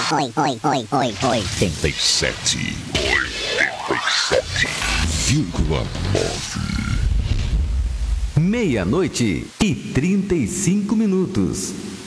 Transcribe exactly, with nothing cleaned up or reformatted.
oitenta e sete. oitenta e sete vírgula nove. Meia-noite e trinta e cinco minutos.